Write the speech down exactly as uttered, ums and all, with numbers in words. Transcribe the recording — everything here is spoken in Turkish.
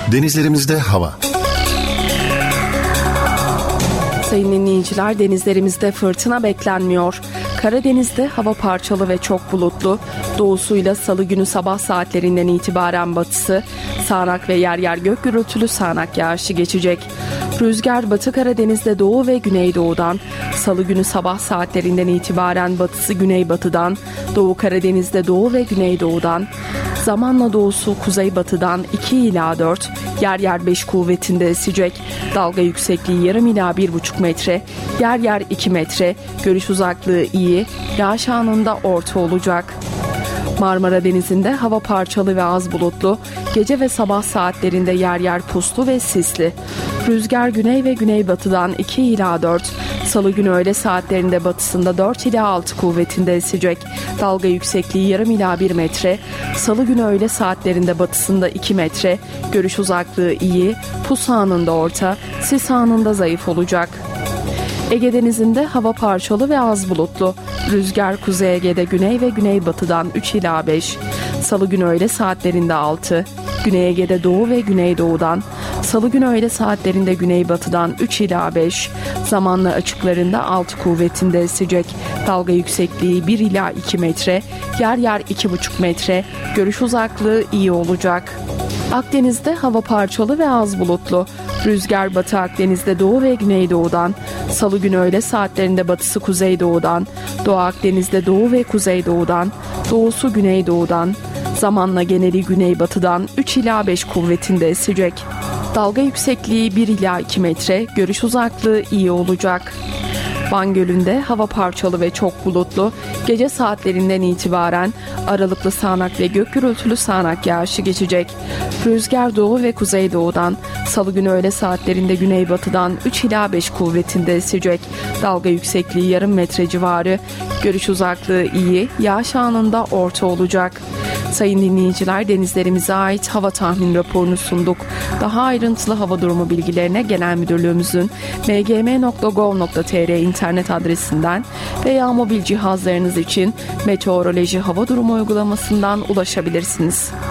Denizlerimizde hava. Sayın dinleyiciler, denizlerimizde fırtına beklenmiyor. Karadeniz'de hava parçalı ve çok bulutlu. Doğusuyla salı günü sabah saatlerinden itibaren batısı, sağanak ve yer yer gök gürültülü sağanak yağışı geçecek. Rüzgar Batı Karadeniz'de doğu ve güneydoğudan, salı günü sabah saatlerinden itibaren batısı güneybatıdan, Doğu Karadeniz'de doğu ve güneydoğudan, zamanla doğusu kuzeybatıdan iki ila dört, yer yer beş kuvvetinde esecek. Dalga yüksekliği yarım ila bir buçuk metre, yer yer iki metre, görüş uzaklığı iyi, yağış anında orta olacak. Marmara Denizi'nde hava parçalı ve az bulutlu, gece ve sabah saatlerinde yer yer puslu ve sisli. Rüzgar güney ve güneybatıdan iki ila dört, salı günü öğle saatlerinde batısında dört ila altı kuvvetinde esecek. Dalga yüksekliği yarım ila bir metre, salı günü öğle saatlerinde batısında iki metre, görüş uzaklığı iyi, pus anında orta, sis anında zayıf olacak. Ege Denizi'nde hava parçalı ve az bulutlu. Rüzgar Kuzey Ege'de güney ve güneybatıdan üç ila beş. Salı günü öğle saatlerinde altı. Güney Ege'de doğu ve güneydoğudan. Salı günü öğle saatlerinde güneybatıdan üç ila beş. Zamanla açıklarında altı kuvvetinde esecek. Dalga yüksekliği bir ila iki metre. Yer yer iki buçuk metre. Görüş uzaklığı iyi olacak. Akdeniz'de hava parçalı ve az bulutlu. Rüzgar Batı Akdeniz'de doğu ve güneydoğudan, salı günü öğle saatlerinde batısı kuzeydoğudan, Doğu Akdeniz'de doğu ve kuzeydoğudan, doğusu güneydoğudan, zamanla geneli güneybatıdan üç ila beş kuvvetinde esecek. Dalga yüksekliği bir ila iki metre, görüş uzaklığı iyi olacak. Van Gölü'nde hava parçalı ve çok bulutlu. Gece saatlerinden itibaren aralıklı sağanak ve gök gürültülü sağanak yağışı geçecek. Rüzgar doğu ve kuzeydoğudan, salı günü öğle saatlerinde güneybatıdan üç ila beş kuvvetinde esecek. Dalga yüksekliği yarım metre civarı. Görüş uzaklığı iyi, yağış anında orta olacak. Sayın dinleyiciler, denizlerimize ait hava tahmin raporunu sunduk. Daha ayrıntılı hava durumu bilgilerine Genel Müdürlüğümüzün m g m nokta gov nokta t r internet adresinden veya mobil cihazlarınız için meteoroloji hava durumu uygulamasından ulaşabilirsiniz.